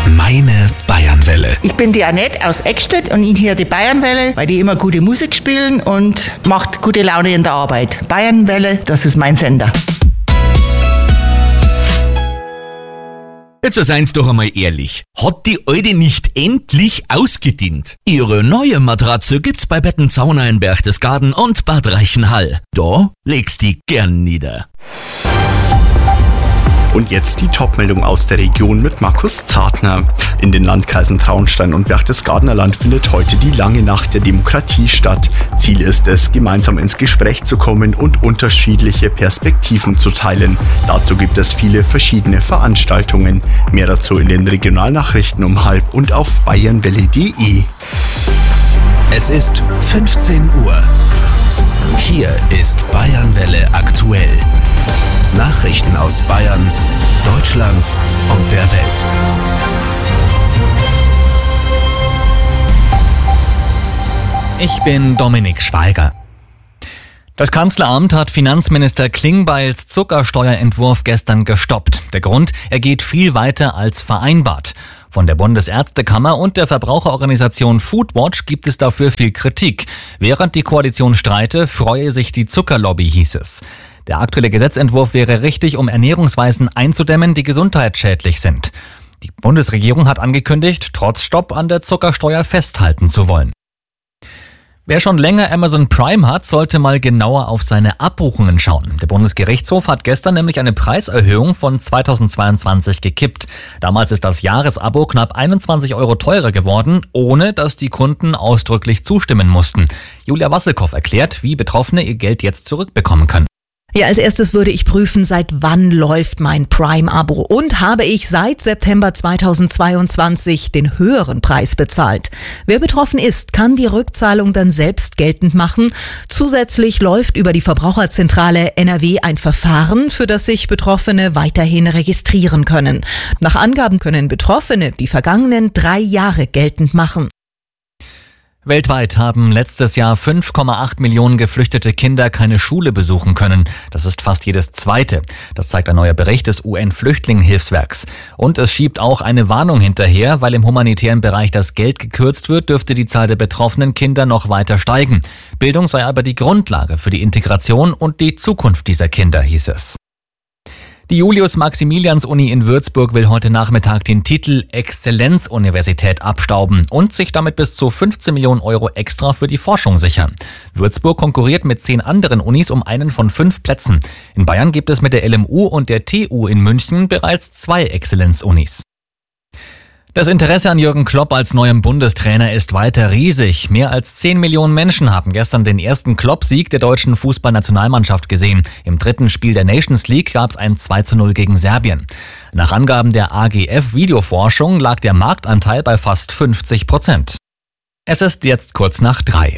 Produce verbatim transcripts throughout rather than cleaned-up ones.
Meine Bayernwelle. Ich bin die Annette aus Eckstedt und ich höre die Bayernwelle, weil die immer gute Musik spielen und macht gute Laune in der Arbeit. Bayernwelle, das ist mein Sender. Jetzt seien's doch einmal ehrlich. Hat die alte nicht endlich ausgedient? Ihre neue Matratze gibt's bei Bettenzauner in Berchtesgaden und Bad Reichenhall. Da legst die gern nieder. Und jetzt die Topmeldung aus der Region mit Markus Zartner. In den Landkreisen Traunstein und Berchtesgadener Land findet heute die lange Nacht der Demokratie statt. Ziel ist es, gemeinsam ins Gespräch zu kommen und unterschiedliche Perspektiven zu teilen. Dazu gibt es viele verschiedene Veranstaltungen. Mehr dazu in den Regionalnachrichten um halb und auf bayernwelle punkt de. Es ist fünfzehn Uhr. Hier ist Bayernwelle aktuell. Nachrichten aus Bayern, Deutschland und der Welt. Ich bin Dominik Schweiger. Das Kanzleramt hat Finanzminister Klingbeils Zuckersteuerentwurf gestern gestoppt. Der Grund, er geht viel weiter als vereinbart. Von der Bundesärztekammer und der Verbraucherorganisation Foodwatch gibt es dafür viel Kritik. Während die Koalition streite, freue sich die Zuckerlobby, hieß es. Der aktuelle Gesetzentwurf wäre richtig, um Ernährungsweisen einzudämmen, die gesundheitsschädlich sind. Die Bundesregierung hat angekündigt, trotz Stopp an der Zuckersteuer festhalten zu wollen. Wer schon länger Amazon Prime hat, sollte mal genauer auf seine Abbuchungen schauen. Der Bundesgerichtshof hat gestern nämlich eine Preiserhöhung von zweitausendzweiundzwanzig gekippt. Damals ist das Jahresabo knapp einundzwanzig Euro teurer geworden, ohne dass die Kunden ausdrücklich zustimmen mussten. Julia Wassekow erklärt, wie Betroffene ihr Geld jetzt zurückbekommen können. Ja, als erstes würde ich prüfen, seit wann läuft mein Prime-Abo und habe ich seit September zweitausendzweiundzwanzig den höheren Preis bezahlt. Wer betroffen ist, kann die Rückzahlung dann selbst geltend machen. Zusätzlich läuft über die Verbraucherzentrale N R W ein Verfahren, für das sich Betroffene weiterhin registrieren können. Nach Angaben können Betroffene die vergangenen drei Jahre geltend machen. Weltweit haben letztes Jahr fünf Komma acht Millionen geflüchtete Kinder keine Schule besuchen können. Das ist fast jedes zweite. Das zeigt ein neuer Bericht des U N-Flüchtlingenhilfswerks. Und es schiebt auch eine Warnung hinterher, weil im humanitären Bereich das Geld gekürzt wird, dürfte die Zahl der betroffenen Kinder noch weiter steigen. Bildung sei aber die Grundlage für die Integration und die Zukunft dieser Kinder, hieß es. Die Julius-Maximilians-Uni in Würzburg will heute Nachmittag den Titel Exzellenzuniversität abstauben und sich damit bis zu fünfzehn Millionen Euro extra für die Forschung sichern. Würzburg konkurriert mit zehn anderen Unis um einen von fünf Plätzen. In Bayern gibt es mit der L M U und der T U in München bereits zwei Exzellenzunis. Das Interesse an Jürgen Klopp als neuem Bundestrainer ist weiter riesig. Mehr als zehn Millionen Menschen haben gestern den ersten Klopp-Sieg der deutschen Fußballnationalmannschaft gesehen. Im dritten Spiel der Nations League gab es ein zwei zu null gegen Serbien. Nach Angaben der A G F Videoforschung lag der Marktanteil bei fast fünfzig Prozent. Es ist jetzt kurz nach drei.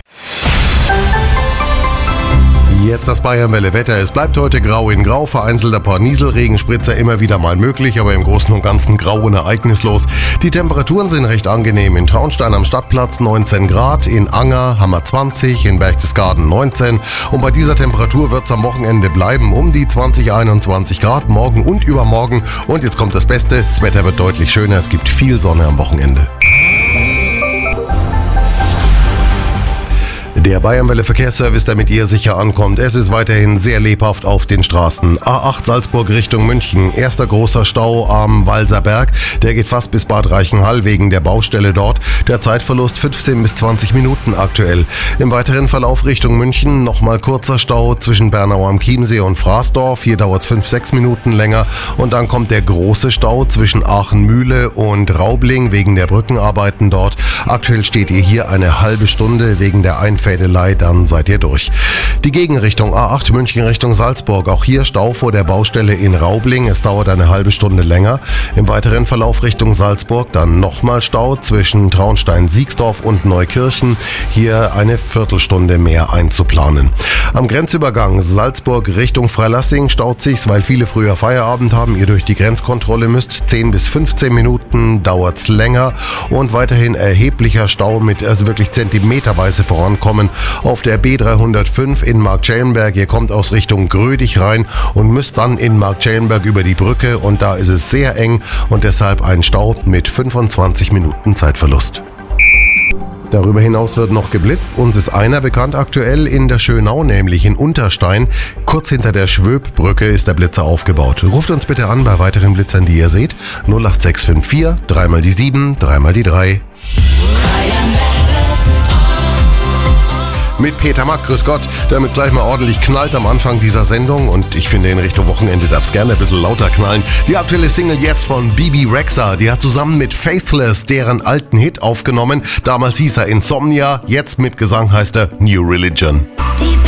Jetzt das Bayernwelle-Wetter. Es bleibt heute grau in grau, vereinzelt ein paar Nieselregenspritzer immer wieder mal möglich, aber im Großen und Ganzen grau und ereignislos. Die Temperaturen sind recht angenehm. In Traunstein am Stadtplatz neunzehn Grad, in Anger haben wir zwanzig, in Berchtesgaden neunzehn. Und bei dieser Temperatur wird es am Wochenende bleiben, um die zwanzig, einundzwanzig Grad, morgen und übermorgen. Und jetzt kommt das Beste, das Wetter wird deutlich schöner, es gibt viel Sonne am Wochenende. Der Bayernwelle Verkehrsservice, der mit ihr sicher ankommt. Es ist weiterhin sehr lebhaft auf den Straßen. A acht Salzburg Richtung München. Erster großer Stau am Walser Berg. Der geht fast bis Bad Reichenhall wegen der Baustelle dort. Der Zeitverlust fünfzehn bis zwanzig Minuten aktuell. Im weiteren Verlauf Richtung München nochmal kurzer Stau zwischen Bernau am Chiemsee und Fraßdorf. Hier dauert es fünf, sechs Minuten länger. Und dann kommt der große Stau zwischen Aachen-Mühle und Raubling wegen der Brückenarbeiten dort. Aktuell steht ihr hier eine halbe Stunde wegen der Einfädelei. Dann seid ihr durch. Die Gegenrichtung A acht München Richtung Salzburg. Auch hier Stau vor der Baustelle in Raubling. Es dauert eine halbe Stunde länger. Im weiteren Verlauf Richtung Salzburg dann nochmal Stau zwischen Traunstein-Siegsdorf und Neukirchen. Hier eine Viertelstunde mehr einzuplanen. Am Grenzübergang Salzburg Richtung Freilassing staut sich's, weil viele früher Feierabend haben. Ihr durch die Grenzkontrolle müsst. zehn bis fünfzehn Minuten dauert's länger. Und weiterhin erheblicher Stau mit also wirklich zentimeterweise vorankommen kommen. Auf der B dreihundertfünf in Marktschellenberg. Ihr kommt aus Richtung Grödig rein und müsst dann in Marktschellenberg über die Brücke und da ist es sehr eng und deshalb ein Stau mit fünfundzwanzig Minuten Zeitverlust. Darüber hinaus wird noch geblitzt. Uns ist einer bekannt aktuell in der Schönau, nämlich in Unterstein. Kurz hinter der Schwöbbrücke ist der Blitzer aufgebaut. Ruft uns bitte an bei weiteren Blitzern, die ihr seht. null acht sechs fünf vier, dreimal die sieben, dreimal die drei. Mit Peter Mack, grüß Gott, damit gleich mal ordentlich knallt am Anfang dieser Sendung und ich finde in Richtung Wochenende darf es gerne ein bisschen lauter knallen. Die aktuelle Single jetzt von Bebe Rexha, die hat zusammen mit Faithless deren alten Hit aufgenommen. Damals hieß er Insomnia, jetzt mit Gesang heißt er New Religion. Die